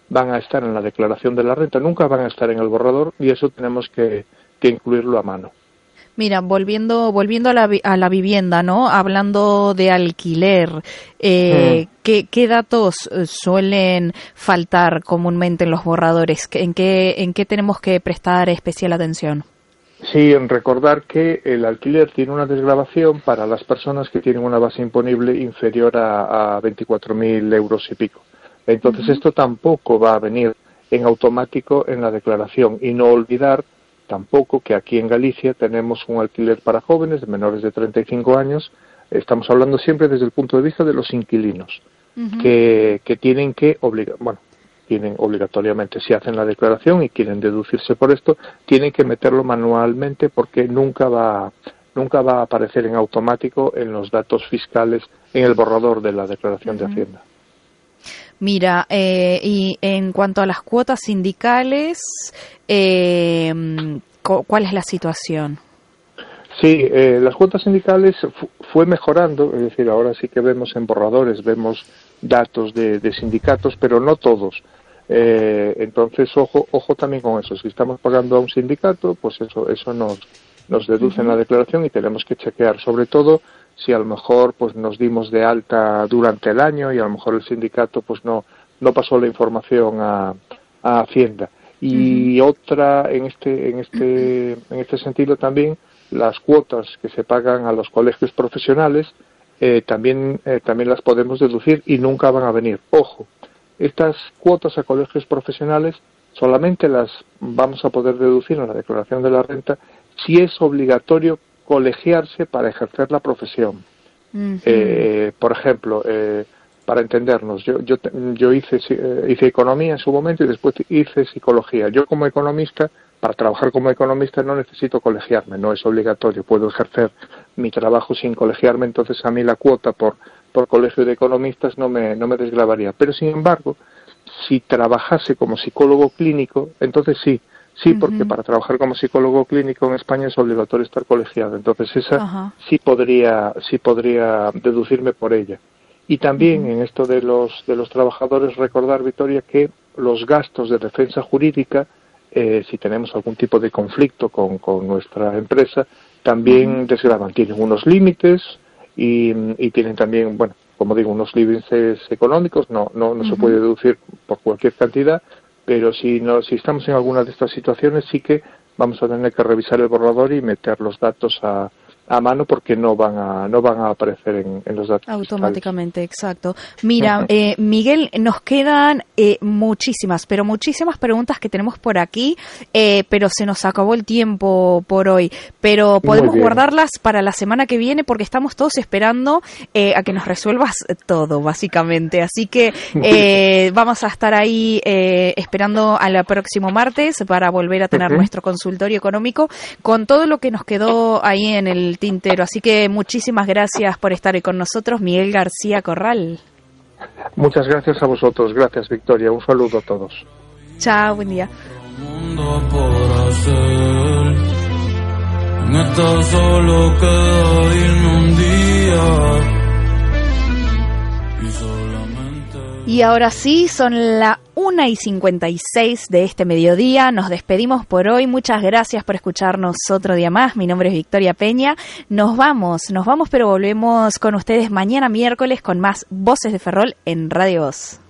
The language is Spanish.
van a estar en la declaración de la renta, nunca van a estar en el borrador, y eso tenemos que incluirlo a mano. Mira, volviendo a la vivienda, ¿no? Hablando de alquiler, ¿qué datos suelen faltar comúnmente en los borradores? ¿En qué tenemos que prestar especial atención? Sí, en recordar que el alquiler tiene una desgravación para las personas que tienen una base imponible inferior a 24.000 euros y pico. Entonces, esto tampoco va a venir en automático en la declaración, y no olvidar tampoco que aquí en Galicia tenemos un alquiler para jóvenes de menores de 35 años. Estamos hablando siempre desde el punto de vista de los inquilinos, que tienen que tienen obligatoriamente, si hacen la declaración y quieren deducirse por esto, tienen que meterlo manualmente, porque nunca va a aparecer en automático en los datos fiscales, en el borrador de la declaración de Hacienda. Mira, y en cuanto a las cuotas sindicales, ¿cuál es la situación? Sí, las cuotas sindicales fue mejorando, es decir, ahora sí que vemos en borradores, vemos datos de sindicatos, pero no todos. Entonces, ojo también con eso. Si estamos pagando a un sindicato, pues eso nos deduce en la declaración, y tenemos que chequear, sobre todo si a lo mejor pues nos dimos de alta durante el año y a lo mejor el sindicato pues no pasó la información a Hacienda. Y otra, en este sentido también, las cuotas que se pagan a los colegios profesionales también las podemos deducir y nunca van a venir. Ojo, estas cuotas a colegios profesionales solamente las vamos a poder deducir en la declaración de la renta si es obligatorio colegiarse para ejercer la profesión. Por ejemplo, para entendernos, yo hice economía en su momento y después hice psicología. Yo, como economista, para trabajar como economista no necesito colegiarme, no es obligatorio, puedo ejercer mi trabajo sin colegiarme, entonces a mí la cuota por colegio de economistas no me desgravaría. Pero sin embargo, si trabajase como psicólogo clínico, entonces sí, porque para trabajar como psicólogo clínico en España es obligatorio estar colegiado, entonces esa sí podría deducirme por ella. Y también en esto de los trabajadores, recordar, Victoria, que los gastos de defensa jurídica, si tenemos algún tipo de conflicto con nuestra empresa, también desgravan. Tienen unos límites y tienen también, como digo, unos límites económicos. No se puede deducir por cualquier cantidad, pero si estamos en alguna de estas situaciones, sí que vamos a tener que revisar el borrador y meter los datos a mano, porque no van a aparecer en los datos automáticamente fiscales. Exacto. Mira, Miguel, nos quedan muchísimas preguntas que tenemos por aquí, pero se nos acabó el tiempo por hoy, pero podemos guardarlas para la semana que viene, porque estamos todos esperando a que nos resuelvas todo, básicamente, así que vamos a estar ahí esperando al próximo martes para volver a tener nuestro consultorio económico con todo lo que nos quedó ahí en el tintero. Así que muchísimas gracias por estar hoy con nosotros, Miguel García Corral. Muchas gracias a vosotros. Gracias, Victoria. Un saludo a todos. Chao, buen día. Solo queda irme un día. Y ahora sí, son las 1:56 de este mediodía. Nos despedimos por hoy. Muchas gracias por escucharnos otro día más. Mi nombre es Victoria Peña. Nos vamos, pero volvemos con ustedes mañana miércoles con más Voces de Ferrol en Radio Voz.